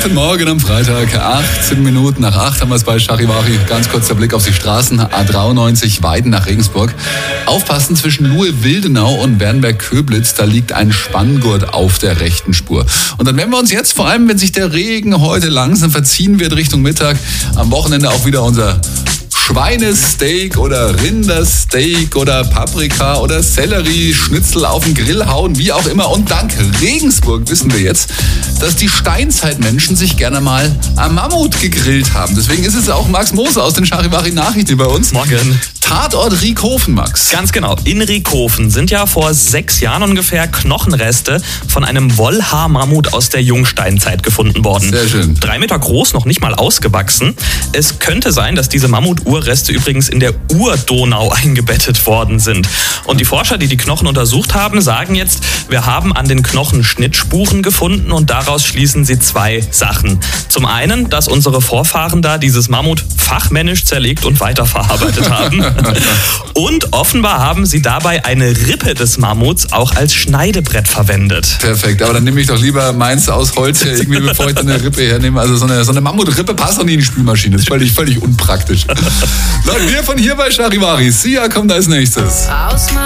Guten Morgen am Freitag, 18 Minuten nach 8 haben wir es bei Charivari. Ganz kurzer Blick auf die Straßen, A93 Weiden nach Regensburg. Aufpassen, zwischen Luhe-Wildenau und Wernberg-Köblitz, da liegt ein Spanngurt auf der rechten Spur. Und dann werden wir uns jetzt, vor allem wenn sich der Regen heute langsam verziehen wird Richtung Mittag, am Wochenende auch wieder unser Schweinesteak oder Rindersteak oder Paprika oder Sellerie-Schnitzel auf den Grill hauen, wie auch immer. Und dank Regensburg wissen wir jetzt, dass die Steinzeitmenschen sich gerne mal am Mammut gegrillt haben. Deswegen ist es auch Max Moser aus den Charivari-Nachrichten bei uns. Morgen. Tatort Riekhofen, Max. Ganz genau. In Riekhofen sind ja vor 6 Jahren ungefähr Knochenreste von einem Wollhaar-Mammut aus der Jungsteinzeit gefunden worden. Sehr schön. 3 Meter groß, noch nicht mal ausgewachsen. Es könnte sein, dass diese Mammut-Urreste übrigens in der Urdonau eingebettet worden sind. Und die Forscher, die die Knochen untersucht haben, sagen jetzt, wir haben an den Knochen Schnittspuren gefunden und daraus schließen sie 2 Sachen. Zum einen, dass unsere Vorfahren da dieses Mammut fachmännisch zerlegt und weiterverarbeitet haben. Und offenbar haben sie dabei eine Rippe des Mammuts auch als Schneidebrett verwendet. Perfekt, aber dann nehme ich doch lieber meins aus Holz her, irgendwie, bevor ich dann eine Rippe hernehme. Also so eine Mammutrippe passt doch nie in die Spülmaschine. Das ist völlig unpraktisch. Leute, wir von hier bei Charivari. Sia kommt als nächstes.